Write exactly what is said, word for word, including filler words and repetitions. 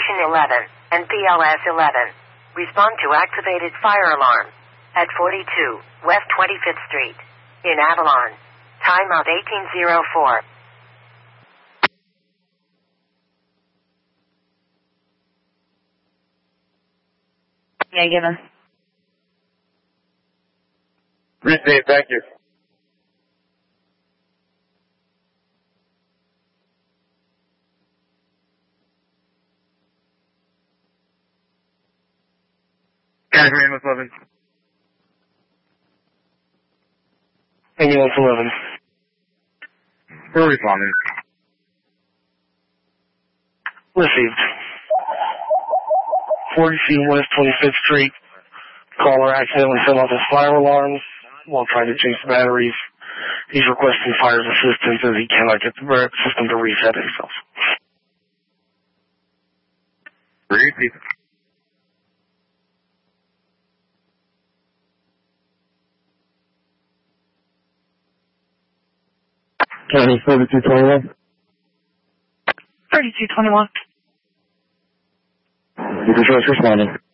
Station eleven and P L S eleven. Respond to activated fire alarm at forty-two West twenty-fifth Street in Avalon. Timeout eighteen oh four. Yeah, given. Appreciate it. Thank you. Category ambulance eleven. Ambulance eleven. We're responding. Received. forty-two West twenty-fifth Street. Caller accidentally set off his fire alarms while trying to change the batteries. He's requesting fire's assistance as he cannot get the system to reset himself. Received. County thirty-two twenty-one. thirty-two twenty-one. You can just responding.